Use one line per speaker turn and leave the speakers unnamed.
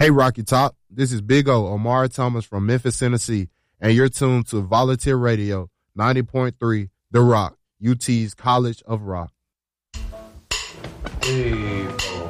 Hey, Rocky Top. This is Big O, Omari Thomas from Memphis, Tennessee, and you're tuned to Volunteer Radio 90.3 The Rock, UT's College of Rock.
Hey, folks.